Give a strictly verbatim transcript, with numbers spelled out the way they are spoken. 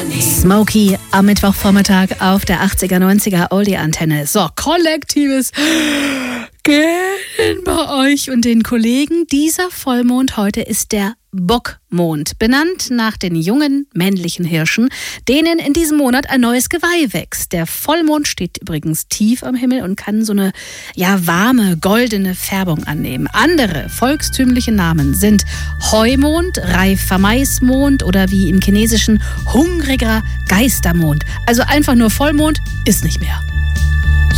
Smokey am Mittwochvormittag auf der achtziger, neunziger Oldie-Antenne. So, kollektives Gähnen bei euch und den Kollegen. Dieser Vollmond heute ist der Bockmond, benannt nach den jungen männlichen Hirschen, denen in diesem Monat ein neues Geweih wächst. Der Vollmond steht übrigens tief am Himmel und kann so eine ja warme, goldene Färbung annehmen. Andere volkstümliche Namen sind Heumond, reifer Maismond oder wie im Chinesischen hungriger Geistermond. Also einfach nur Vollmond ist nicht mehr.